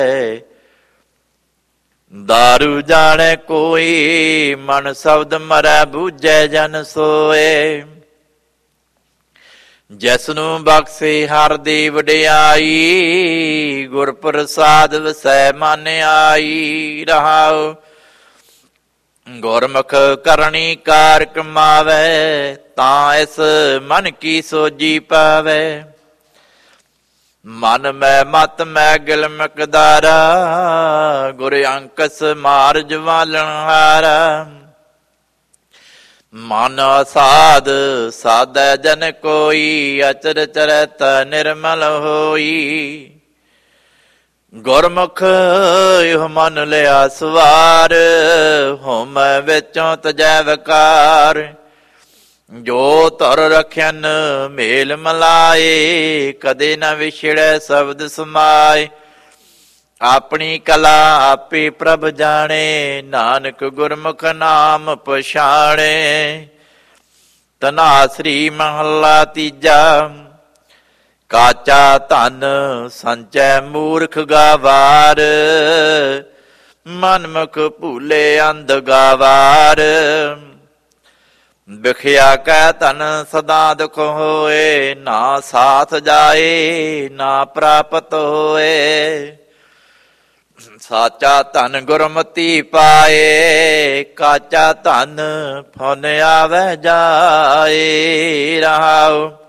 ਦਾਰੂ ਜਾਣੇ ਕੋਈ, ਮਨ ਸ਼ਬਦ ਮਰੈ ਬੂਝੈ ਜਨ ਸੋਏ। ਜਿਸ ਨੂੰ ਬਖਸ਼ੇ ਹਰ ਦੀ ਵਡਿਆਈ, ਗੁਰ ਪ੍ਰਸਾਦ ਵਸੈ ਮਨ ਆਈ। ਰਹਾਉ ਗੁਰਮੁਖ ਕਰਨੀ ਕਾਰ ਕਮਾਵੈ, ਤਾਂ ਇਸ ਮਨ ਕੀ ਸੋਜੀ ਪਾਵੈ। ਮਨ ਮੈਂ ਮਤ ਮੈਂ ਗਿਲ ਮਕਦਾਰਾ, ਗੁਰ ਅੰਕਸ ਮਾਰਜ ਵਾਲਣਹਾਰਾ। ਮਨ ਸਾਧ ਸਾਧੈ ਜਨ ਕੋਈ, ਅਚਰ ਚਰਤ ਨਿਰਮਲ ਹੋਈ। ਗੁਰਮੁਖ ਇਹ ਮਨ ਲਿਆ ਸਵਾਰ, ਹੋਮੈ ਵਿੱਚੋਂ ਤਜੈ ਵਿਕਾਰ। ਜੋ ਧਰ ਰਖਿਆਨ ਮੇਲ ਮਲਾਏ, ਕਦੇ ਨ ਵਿਛੜੈ ਸ਼ਬਦ ਸਮਾਏ। ਆਪਣੀ ਕਲਾ ਆਪੇ ਪ੍ਰਭ ਜਾਣੇ, ਨਾਨਕ ਗੁਰਮੁਖ ਨਾਮ ਪਛਾਣੇ। ਧਨਾਸਰੀ ਮਹੱਲਾ ਤੀਜਾ। ਕਾਚਾ ਧਨ ਸੰਚੈ ਮੂਰਖ ਗਾਵਾਰ, ਮਨਮੁਖ ਭੂਲੇ ਅੰਧ ਗਾਵਾਰ। ਵਿਖਿਆ ਕੈ ਧਨ ਸਦਾ ਦੁਖ ਹੋਏ, ਨਾ ਸਾਥ ਜਾਏ ਨਾ ਪ੍ਰਾਪਤ ਹੋਏ। ਸਾਚਾ ਧਨ ਗੁਰਮਤੀ ਪਾਏ, ਕਾਚਾ ਧਨ ਫੁਨ ਆਵੈ ਜਾਏ। ਰਹਾਉ